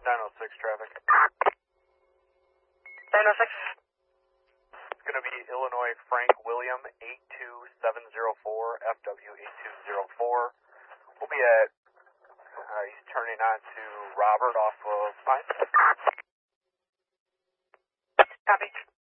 906 traffic. 906. It's going to be Illinois Frank William 82704, FW 8204. We'll be at, he's turning on to Robert off of Pine. Copy.